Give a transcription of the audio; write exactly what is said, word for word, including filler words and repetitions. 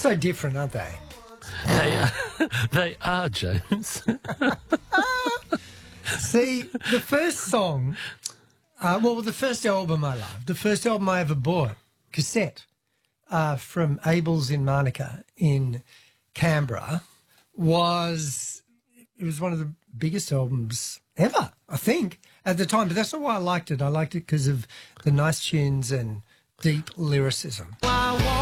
so different, aren't they? They are, they are, James. See, the first song, uh, well, the first album I loved, the first album I ever bought, cassette, uh, from Abel's in Manuka in Canberra, was, it was one of the biggest albums ever, I think, at the time. But that's not why I liked it. I liked it because of the nice tunes and deep lyricism.